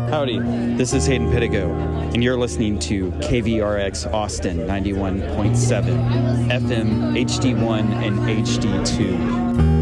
Howdy, this is Hayden Pittigo, and you're listening to KVRX Austin 91.7, FM HD1 and HD2.